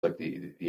like the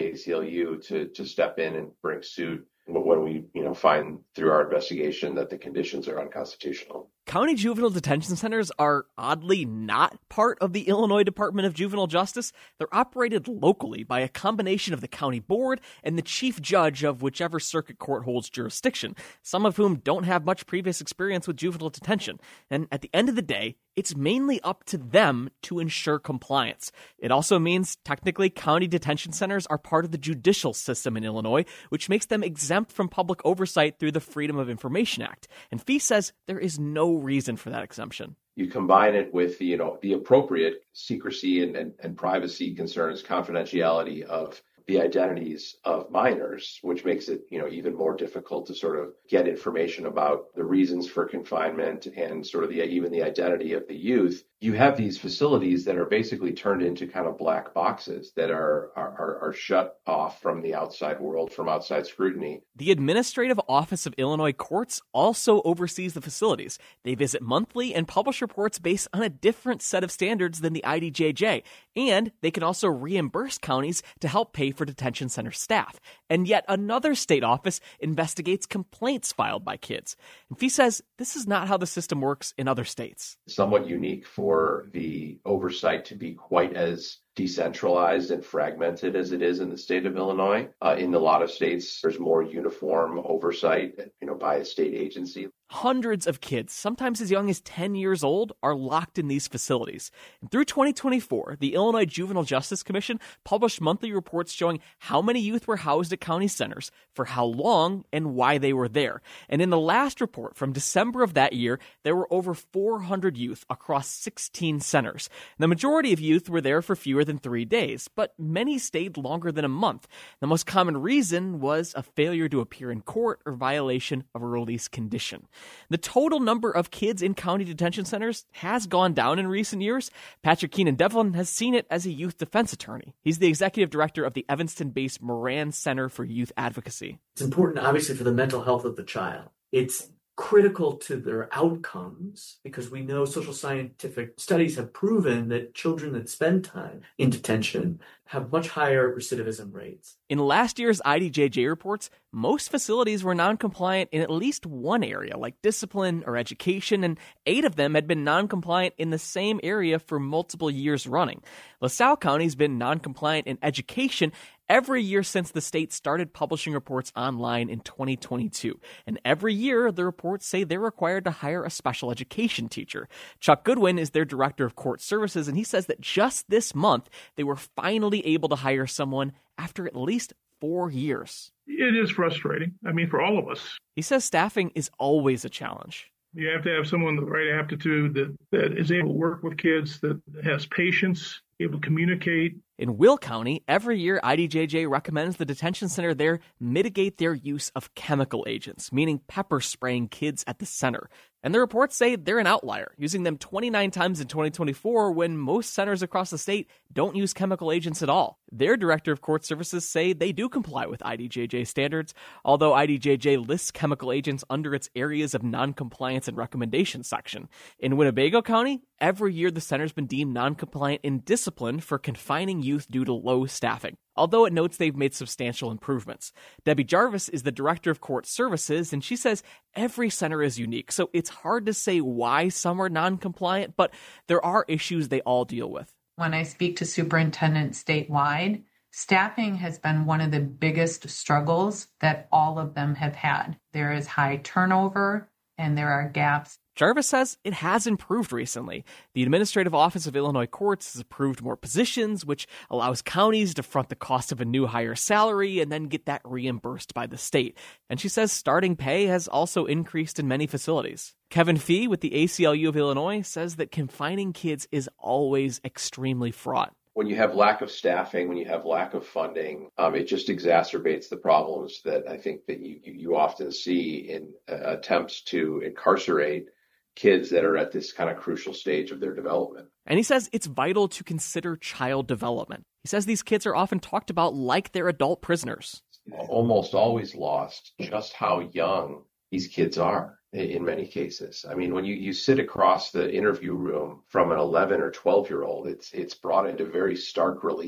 ACLU to step in and bring suit when we find through our investigation that the conditions are unconstitutional. County juvenile detention centers are oddly not part of the Illinois Department of Juvenile Justice. They're operated locally by a combination of the county board and the chief judge of whichever circuit court holds jurisdiction, some of whom don't have much previous experience with juvenile detention. And at the end of the day, it's mainly up to them to ensure compliance. It also means technically county detention centers are part of the judicial system in Illinois, which makes them exempt from public oversight through the Freedom of Information Act. And Fee says there is no reason for that exemption. You combine it with the appropriate secrecy and privacy concerns, confidentiality of the identities of minors, which makes it, even more difficult to sort of get information about the reasons for confinement and sort of even the identity of the youth. You have these facilities that are basically turned into kind of black boxes that are shut off from the outside world, from outside scrutiny. The Administrative Office of Illinois Courts also oversees the facilities. They visit monthly and publish reports based on a different set of standards than the IDJJ, and they can also reimburse counties to help pay for detention center staff. And yet another state office investigates complaints filed by kids. And Fee says this is not how the system works in other states. Somewhat unique for the oversight to be quite as decentralized and fragmented as it is in the state of Illinois. In a lot of states, there's more uniform oversight, by a state agency. Hundreds of kids, sometimes as young as 10 years old, are locked in these facilities. And through 2024, the Illinois Juvenile Justice Commission published monthly reports showing how many youth were housed at county centers, for how long, and why they were there. And in the last report from December of that year, there were over 400 youth across 16 centers. The majority of youth were there for fewer than 3 days, but many stayed longer than a month. The most common reason was a failure to appear in court or violation of a release condition. The total number of kids in county detention centers has gone down in recent years. Patrick Keenan Devlin has seen it as a youth defense attorney. He's the executive director of the Evanston-based Moran Center for Youth Advocacy. It's important, obviously, for the mental health of the child. It's critical to their outcomes because we know social scientific studies have proven that children that spend time in detention have much higher recidivism rates. In last year's IDJJ reports, most facilities were non-compliant in at least one area, like discipline or education, and 8 of them had been non-compliant in the same area for multiple years running. LaSalle County's been non-compliant in education every year since the state started publishing reports online in 2022. And every year, the reports say they're required to hire a special education teacher. Chuck Goodwin is their director of court services, and he says that just this month, they were finally able to hire someone after at least 4 years. It is frustrating. For all of us. He says staffing is always a challenge. You have to have someone with the right aptitude that is able to work with kids, that has patience, able to communicate. In Will County, every year IDJJ recommends the detention center there mitigate their use of chemical agents, meaning pepper spraying kids at the center. And the reports say they're an outlier, using them 29 times in 2024 when most centers across the state don't use chemical agents at all. Their director of court services say they do comply with IDJJ standards, although IDJJ lists chemical agents under its areas of noncompliance and recommendation section. In Winnebago County, every year the center's been deemed noncompliant in discipline for confining youth due to low staffing, although it notes they've made substantial improvements. Debbie Jarvis is the director of court services, and she says every center is unique, so it's hard to say why some are non-compliant, but there are issues they all deal with. When I speak to superintendents statewide, staffing has been one of the biggest struggles that all of them have had. There is high turnover, and there are gaps. Jarvis says it has improved recently. The Administrative Office of Illinois Courts has approved more positions, which allows counties to front the cost of a new higher salary and then get that reimbursed by the state. And she says starting pay has also increased in many facilities. Kevin Fee with the ACLU of Illinois says that confining kids is always extremely fraught. When you have lack of staffing, when you have lack of funding, it just exacerbates the problems that I think that you often see in attempts to incarcerate kids that are at this kind of crucial stage of their development. And he says it's vital to consider child development. He says these kids are often talked about like they're adult prisoners. Almost always lost just how young these kids are in many cases. When you sit across the interview room from an 11 or 12-year-old, it's brought into very stark relief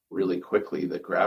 really quickly that